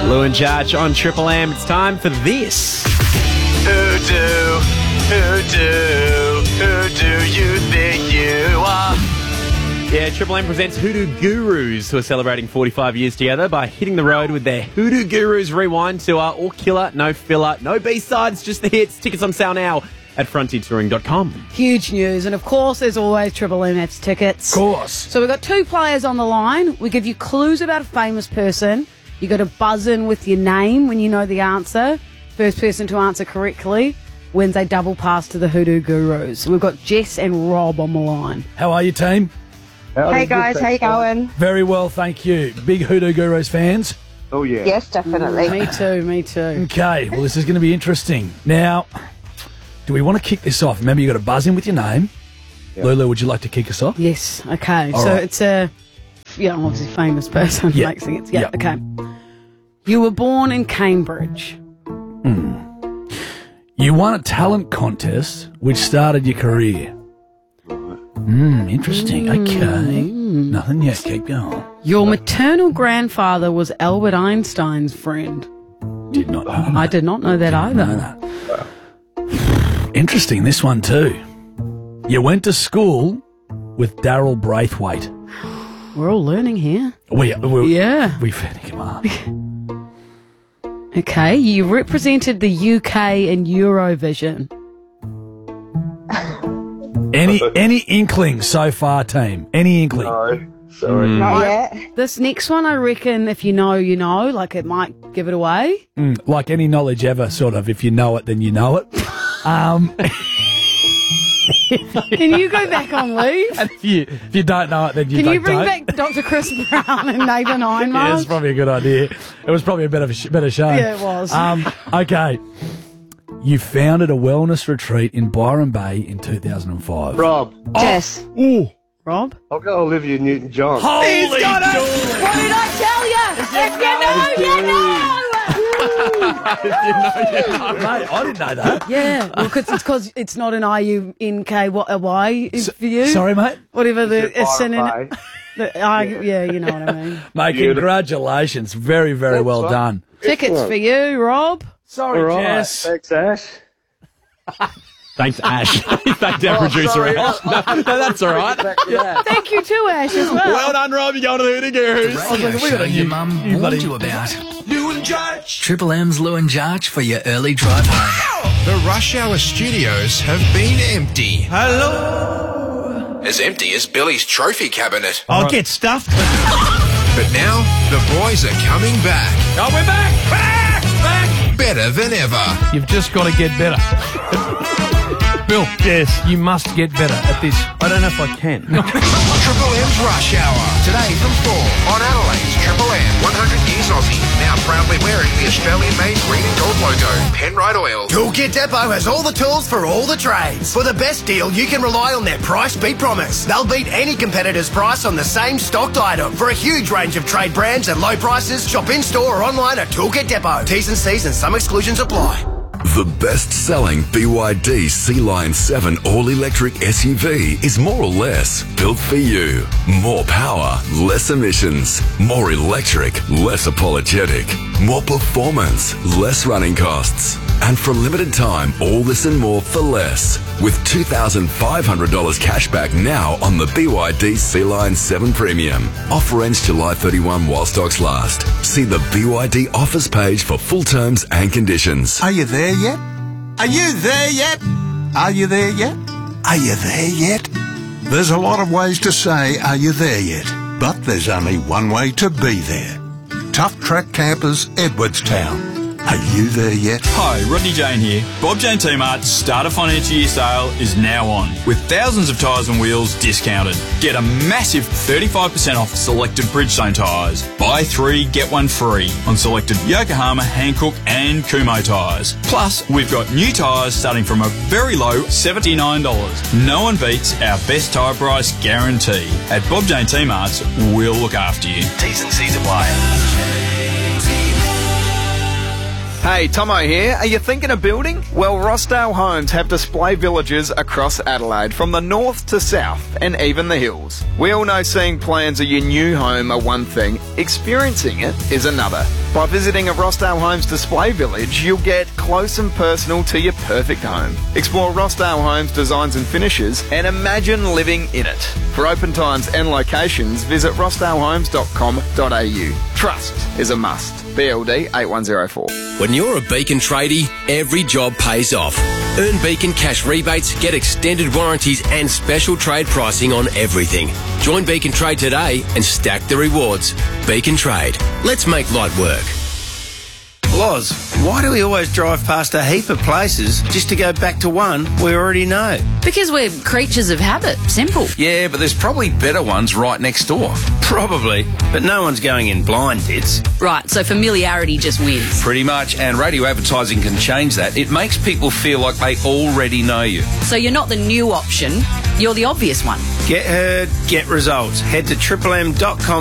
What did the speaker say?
Lou and Judge on Triple M. It's time for this. Who do you think you are? Yeah, Triple M presents Hoodoo Gurus, who are celebrating 45 years together by hitting the road with their Hoodoo Gurus Rewind Tour. All killer, no filler, no B-sides, just the hits. Tickets on sale now at frontiertouring.com. Huge news. And, of course, there's always Triple MF's tickets. Of course. So we've got two players on the line. We give you clues about a famous person. You got to buzz in with your name when you know the answer. First person to answer correctly wins a double pass to the Hoodoo Gurus. We've got Jess and Rob on the line. How are you, team? Hey guys, how you going? Very well, thank you. Big Hoodoo Gurus fans? Oh, yeah. Yes, definitely. Me too. Okay, well, this is going to be interesting. Now, do we want to kick this off? Remember, you got to buzz in with your name. Yep. Lulu, would you like to kick us off? Yes, okay. All so right. it's a, obviously famous person. Yeah. Makes sense. Yeah, Yep. okay. You were born in Cambridge. You won a talent contest which started your career. Interesting. Okay. Nothing yet. Keep going. Your maternal grandfather was Albert Einstein's friend. Did not know that. I did not know that either. No. Interesting, this one too. You went to school with Daryl Braithwaite. We're all learning here. Yeah. We come on. Okay, you represented the UK in Eurovision. Any inkling so far, team? Any inkling? No, sorry. Not yet. This next one, I reckon, if you know, you know. Like, it might give it away. Like any knowledge ever, sort of. If you know it, then you know it. Can you go back on leave? And if you don't know it, then you Can don't. you bring back Dr. Chris Brown and Nathan Einmar? Yeah, it's probably a good idea. It was probably a better show. Yeah, it was. Okay. You founded a wellness retreat in Byron Bay in 2005. Rob, Jess. Ooh. Rob? I'll go Olivia Newton-John. Holy What did I tell you? If you know, you know! Mate, I didn't know that. Yeah, well, it's because it's not an I-U-N-K-Y for you. Sorry, mate. Whatever the Byron synonym. Bay. Yeah, you know what I mean. Mate, congratulations. Very, very well right. done. Tickets for you, Rob. Sorry, All right. Jess. Thanks, Ash. Thanks, Ash. Thanked our producer, sorry. Ash. No, that's all right. Thank you too, Ash, as well. Well done, Rob. You're going to the Hoodoo Gurus. Radio show your mum warned you about. Lou and Judge. Triple M's Lou and Judge for your early drive home. The Rush Hour studios have been empty. Hello? As empty as Billy's trophy cabinet. I'll get stuffed. But now, the boys are coming back. Oh, we're back! Back! Better than ever. You've just got to get better. Bill, Yes. you must get better at this. I don't know if I can. Triple M's Rush Hour. Today from 4 on Adelaide's Triple M. 100 years Aussie. Now proudly wearing the Australian-made green and gold logo. Penrite Oil. Toolkit Depot has all the tools for all the trades. For the best deal, you can rely on their price beat promise. They'll beat any competitor's price on the same stocked item. For a huge range of trade brands and low prices, shop in-store or online at Toolkit Depot. T's and C's and some exclusions apply. The best-selling BYD Sea Lion 7 all-electric SUV is more or less built for you. More power, less emissions. More electric, less apologetic. More performance, less running costs. And for a limited time, all this and more for less. With $2,500 cash back now on the BYD Sea Lion 7 Premium. Offer ends July 31 while stocks last. See the BYD offers page for full terms and conditions. Are you there yet? Are you there yet? Are you there yet? Are you there yet? There's a lot of ways to say, are you there yet? But there's only one way to be there. Tough Track Campers, Edwardstown. Are you there yet? Hi, Rodney Jane here. Bob Jane T-Mart's Starter Financial Year sale is now on, with thousands of tyres and wheels discounted. Get a massive 35% off selected Bridgestone tyres. Buy 3, get 1 free on selected Yokohama, Hankook and Kumho tyres. Plus, we've got new tyres starting from a very low $79. No one beats our best tyre price guarantee. At Bob Jane T-Mart's, we'll look after you. T's and C's apply. Hey, Hey, Tomo here. Are you thinking of building? Well, Rossdale Homes have display villages across Adelaide, from the north to south, and even the hills. We all know seeing plans of your new home are one thing, experiencing it is another. By visiting a Rossdale Homes display village, you'll get close and personal to your perfect home. Explore Rossdale Homes designs and finishes, and imagine living in it. For open times and locations, visit rossdalehomes.com.au. Trust is a must. BLD 8104. When you're a Beacon tradie, every job pays off. Earn Beacon cash rebates, get extended warranties and special trade pricing on everything. Join Beacon Trade today and stack the rewards. Beacon Trade. Let's make light work. Loz, why do we always drive past a heap of places just to go back to one we already know? Because we're creatures of habit. Simple. Yeah, but there's probably better ones right next door. Probably, but no one's going in blind, Bits. Right, so familiarity just wins. Pretty much, and radio advertising can change that. It makes people feel like they already know you. So you're not the new option, you're the obvious one. Get heard, get results. Head to triplem.com.